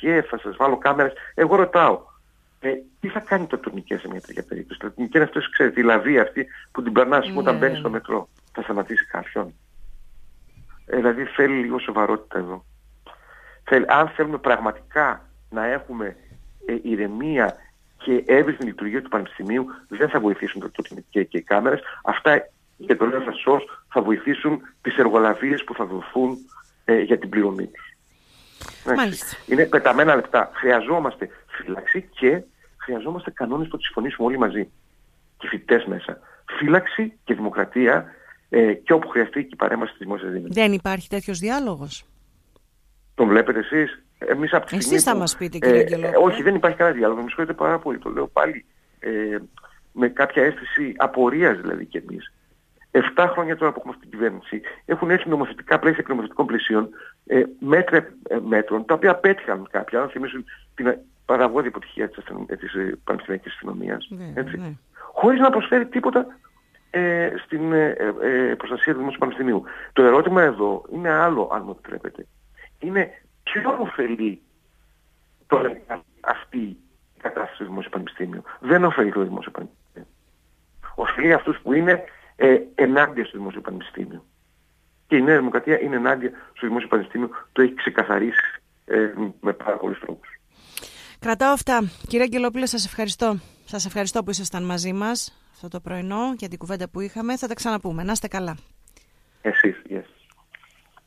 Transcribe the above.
θα σας βάλω κάμερες. Εγώ ρωτάω, τι θα κάνει το τουρνικέ σε μια τέτοια περίπτωση? Το τουρνικέ είναι αυτός, ξέρετε, η λαβή αυτή που την περνάς όταν μπαίνεις στο μετρό. Θα σταματήσει κάποιον? Δηλαδή θέλει λίγο σοβαρότητα εδώ. Αν θέλουμε πραγματικά να έχουμε ηρεμία και εύρυθμη λειτουργία του Πανεπιστημίου, δεν θα βοηθήσουν το τουρνικέ και οι κάμερες. Αυτά, και το λέω σως, θα βοηθήσουν τις εργολαβίες που θα δοθούν για την πληρωμή τους. Είναι πεταμένα λεπτά. Χρειαζόμαστε φύλαξη και χρειαζόμαστε κανόνες που τους συμφωνήσουμε όλοι μαζί. Και φοιτητές μέσα. Φύλαξη και δημοκρατία και όπου χρειαστεί και η παρέμβαση της δημόσιας δύναμης. Δεν υπάρχει τέτοιος διάλογος? Τον βλέπετε εσείς? Εμείς από τη εσείς θα μας πείτε, κύριε Αγγελόπουλε. Όχι, δεν υπάρχει κανένα διάλογο. Με συγχωρείτε πάρα πολύ. Το λέω πάλι με κάποια αίσθηση απορίας δηλαδή κι εμείς. 7 χρόνια τώρα που έχουμε αυτή την κυβέρνηση έχουν έρθει νομοθετικά πλαίσια και νομοθετικών πλαισίων μέτρων, τα οποία πέτυχαν κάποια, να θυμίσουν την παραγωγή αποτυχία της πανεπιστημιακής αστυνομίας. Χωρίς να προσφέρει τίποτα στην προστασία του δημόσιου πανεπιστημίου. Το ερώτημα εδώ είναι άλλο, αν μου επιτρέπετε. Είναι ποιον ωφελεί αυτή η κατάσταση του δημόσιου πανεπιστήμιου? Δεν ωφελεί το δημόσιο πανεπιστήμιο. Ωφελεί αυτούς που είναι ενάντια στο δημόσιο πανεπιστήμιο. Και η Νέα Δημοκρατία είναι ενάντια στο δημόσιο πανεπιστήμιο. Το έχει ξεκαθαρίσει με πάρα πολλούς τρόπους. Κρατάω αυτά. Κύριε Αγγελόπουλε, σας ευχαριστώ. Σας ευχαριστώ που ήσασταν μαζί μας αυτό το πρωινό για την κουβέντα που είχαμε. Θα τα ξαναπούμε. Να είστε καλά. Εσείς, yes.